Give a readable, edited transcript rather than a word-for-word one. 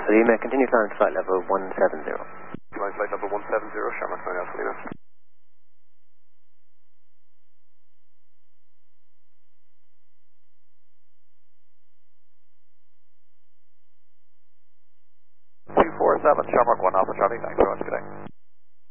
Alpha Lima, continue climb to flight level 170. Climb flight level 170, Sharma 9 Alpha Lima. Two four seven, Shamrock 1 Alpha Charlie, thanks very much, good day.